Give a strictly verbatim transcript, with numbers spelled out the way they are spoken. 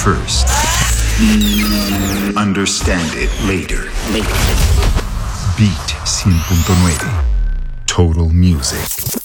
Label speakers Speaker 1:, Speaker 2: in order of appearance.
Speaker 1: first. Understand it later. Beat cien punto nueve. Total Music.